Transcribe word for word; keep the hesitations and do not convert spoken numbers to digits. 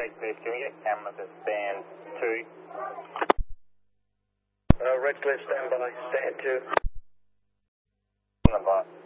Redcliffe, can we get cameras at stand two? Uh, Redcliffe, stand by, stand two. On the bus.